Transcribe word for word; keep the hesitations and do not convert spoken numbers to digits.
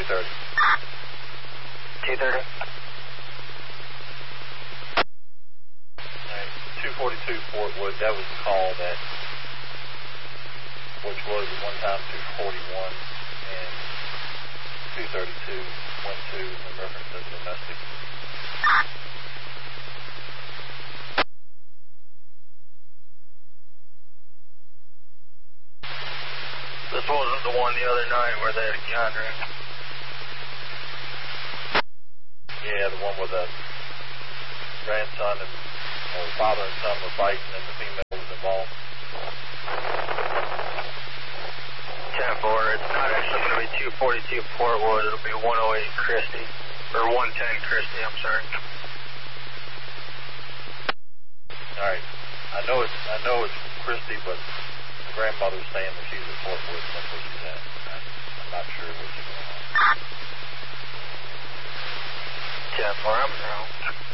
thirty. two thirty. Alright, two forty-two Portwood, that was the call that, which was at one time two forty-one, and two thirty-two went to in reference to the domestic. This wasn't the one the other night where they had a gun, right? Yeah, the one where the grandson and or father and son were fighting and the female was involved. ten four, it's not actually going to be two forty-two Portwood, it'll be one oh eight Christie. Or one ten Christie, I'm sorry. Alright, I know it's I know it's Christie, but the grandmother's saying that she's at Portwood and that's where she's at. I, I'm not sure what's going on. ten four, I'm wrong.